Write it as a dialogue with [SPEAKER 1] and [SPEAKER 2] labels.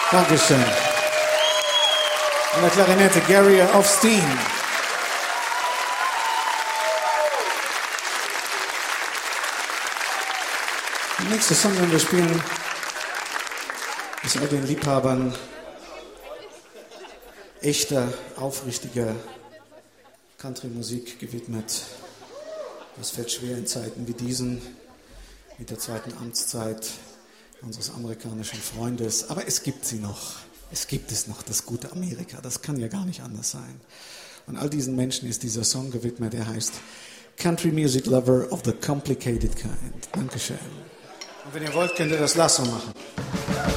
[SPEAKER 1] Dankeschön. An der Klarinette Gary Ofsteen. Der nächste Song, den wir spielen, ist all den Liebhabern echter, aufrichtiger Country-Musik gewidmet. Das fällt schwer in Zeiten wie diesen, mit der zweiten Amtszeit unseres amerikanischen Freundes. Aber es gibt sie noch. Es gibt es noch, das gute Amerika. Das kann ja gar nicht anders sein. Und all diesen Menschen ist dieser Song gewidmet, der heißt Country Music Lover of the Complicated Kind. Dankeschön. Und wenn ihr wollt, könnt ihr das Lasso machen.